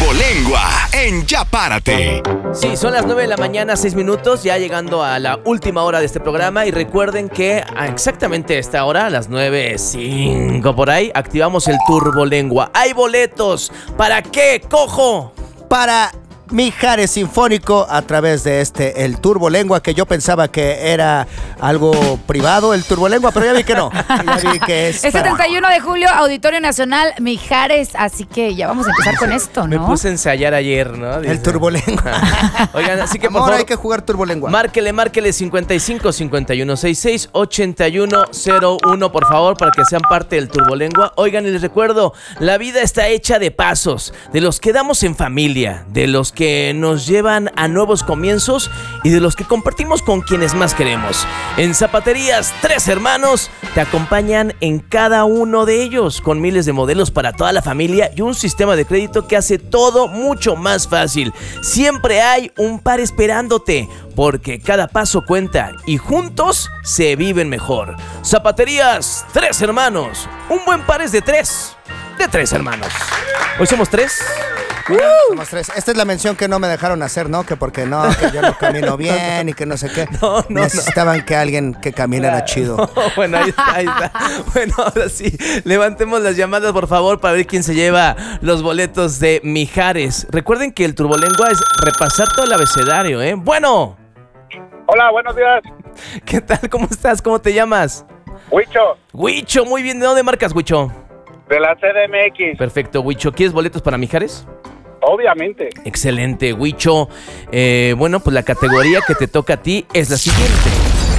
Turbolengua en Ya Párate. Sí, son las 9 de la mañana, 6 minutos, ya llegando a la última hora de este programa. Y recuerden que a exactamente esta hora, a las 9:05 por ahí, activamos el Turbolengua. ¡Hay boletos! ¿Para qué, cojo? Para Mijares Sinfónico a través de el Turbolengua, que yo pensaba que era algo privado, el Turbolengua, pero ya vi que no. Ya vi que es El 71 de julio, Auditorio Nacional Mijares, así que ya vamos a empezar con esto, ¿no? Me puse a ensayar ayer, ¿no? El Turbolengua. Oigan, así que por Amor, favor, hay que jugar Turbolengua. Márquele 55 51 66 81 01, por favor, para que sean parte del Turbolengua. Oigan, y les recuerdo, la vida está hecha de pasos, de los que damos en familia, de los que nos llevan a nuevos comienzos y de los que compartimos con quienes más queremos. En Zapaterías Tres Hermanos te acompañan en cada uno de ellos, con miles de modelos para toda la familia y un sistema de crédito que hace todo mucho más fácil. Siempre hay un par esperándote, porque cada paso cuenta y juntos se viven mejor. Zapaterías Tres Hermanos, un buen par es de tres hermanos. ¿Hoy somos tres? Somos tres. Esta es la mención que no me dejaron hacer, ¿no? Que porque no, que yo no camino bien y que no sé qué. No. Necesitaban que alguien que caminara chido. Bueno, ahí está. Bueno, ahora sí, levantemos las llamadas, por favor, para ver quién se lleva los boletos de Mijares. Recuerden que el Turbolengua es repasar todo el abecedario, ¿eh? Bueno. Hola, buenos días. ¿Qué tal? ¿Cómo estás? ¿Cómo te llamas? Huicho, muy bien. ¿De dónde marcas, Huicho? de la CDMX. Perfecto, Huicho. ¿Quieres boletos para Mijares? Obviamente. Excelente, Huicho. Bueno, pues la categoría que te toca a ti es la siguiente.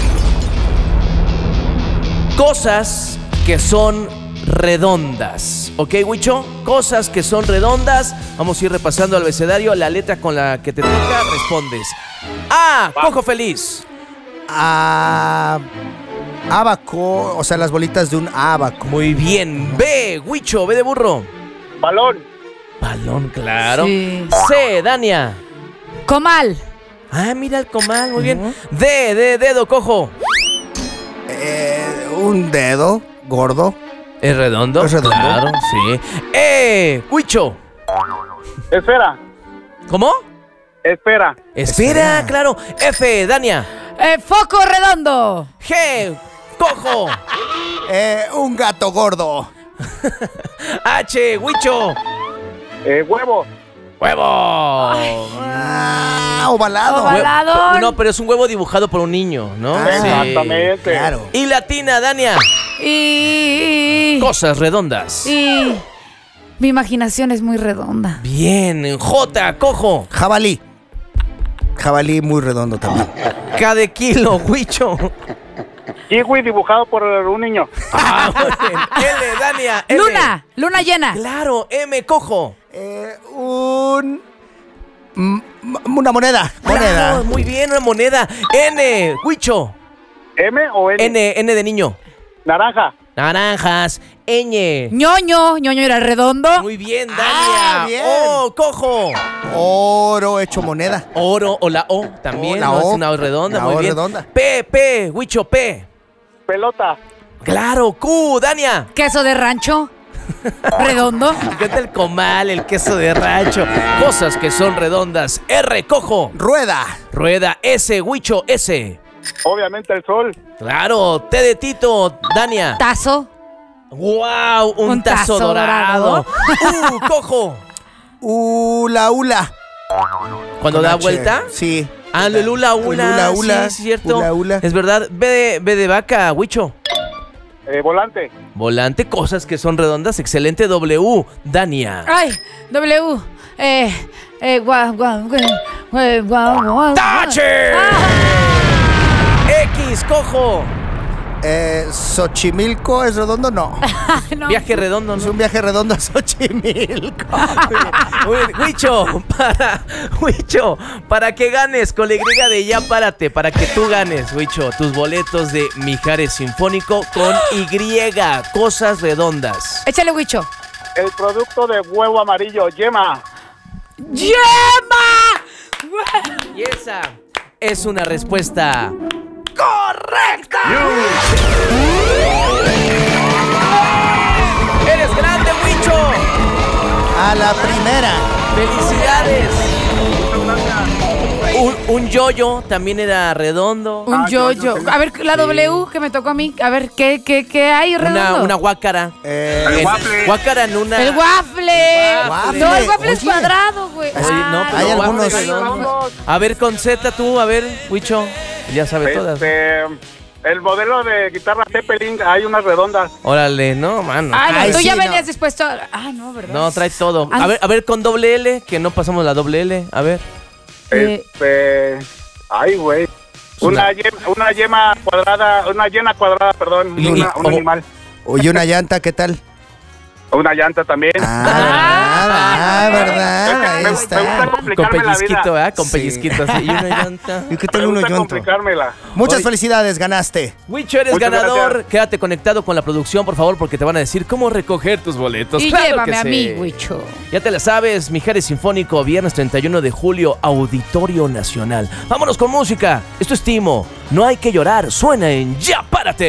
Cosas que son redondas. ¿Ok, Huicho? Cosas que son redondas. Vamos a ir repasando el abecedario. La letra con la que te toca respondes. A, cojo feliz. Abaco, o sea, las bolitas de un abaco. Muy bien. B, Huicho, B de burro. Balón. Balón, claro. Sí. C, Dania. Comal. Ah, mira el comal, muy bien. D, de dedo, cojo. Un dedo gordo. ¿Es redondo? Es redondo. Claro, sí. Huicho. Esfera. ¿Cómo? Espera. Espera, claro. F, Dania. Foco redondo. G, cojo. Un gato gordo. H, Huicho. Huevo. ¡Huevo! Ovalado. Ovalado. No, pero es un huevo dibujado por un niño, ¿no? Exactamente. Claro. Y latina, Dania. Y Cosas redondas. mi imaginación es muy redonda. Bien. J, cojo. Jabalí. Jabalí muy redondo también. K de kilo, Huicho. Kiwi dibujado por un niño. Ah, muy bien. L, Dania. L. Luna llena. Claro, M, cojo. Una moneda. Claro, muy bien, una moneda. N, Huicho. ¿M o N? N de niño. Naranja. Naranjas. Ñ. Ñoño era redondo. Muy bien, Dania. bien. O, cojo. Oro hecho moneda. Oro o la O también. La ¿no? O. Es una O redonda, La muy O bien. redonda. P, Huicho, P. Pelota. Claro, Q, Dania. Queso de rancho. Redondo. Me encanta el comal, el queso de rancho. Cosas que son redondas. R, cojo. Rueda. Rueda. S, Huicho, S. Obviamente el sol. Claro, T de Tito, Dania. Tazo. ¡Wow! Un tazo dorado. Cojo. Hula. Cuando Con da H. vuelta. Sí. Ah, el hula. Hula. Sí, cierto. Hula. Es verdad. B de vaca, Huicho. Volante. Volante, cosas que son redondas. Excelente. W, Dania. Ay, W. ¡Tache! X, cojo. Xochimilco es redondo, no. No. Viaje redondo, Es ¿no? un viaje redondo a Xochimilco. Muy bien. Huicho, para que ganes con la Y de Ya Párate, para que tú ganes, Huicho, tus boletos de Mijares Sinfónico con Y, cosas redondas. Échale, Huicho. El producto de huevo amarillo. Yema. ¡Yema! Y esa es una respuesta correcta. ¡Eres grande, Huicho! A la primera. ¡Felicidades! Un yoyo también era redondo. Un yo-yo. A ver, la W que me tocó a mí. A ver, ¿qué hay redondo? Una guácara. El waffle. Guácara en una. El waffle. Waffle. No, el waffle es Oye. cuadrado, güey. Oye, no, pero Hay waffle algunos- redondo. A ver, con Z tú, a ver, Huicho. Ya sabe todas. El modelo de guitarra Zeppelin, hay unas redondas. Órale, no, mano. Ah, no, Ay, tú sí, ya no. venías dispuesto. No, ¿verdad? No, trae todo. Ah, A ver, con doble L, que no pasamos la doble L. A ver. Ay, güey. Una yema cuadrada, una llena cuadrada, perdón. Un animal. Oye, una llanta, ¿qué tal? Una llanta también. ¿Verdad? Ahí Me gusta está. Con complicarme la pellizquito, vida. ¿verdad? Con Sí. pellizquito así. Y una llanta. ¿Y qué Me tal uno gusta yonto? complicármela. Muchas Oye. felicidades, ganaste. Huicho, eres Muchas ganador. gracias. Quédate conectado con la producción, por favor, porque te van a decir cómo recoger tus boletos. Y Claro llévame que a sí. mí, Huicho. Ya te la sabes, Mijares Sinfónico, viernes 31 de julio, Auditorio Nacional. Vámonos con música. Esto es Timo. No hay que llorar. Suena en Ya Párate.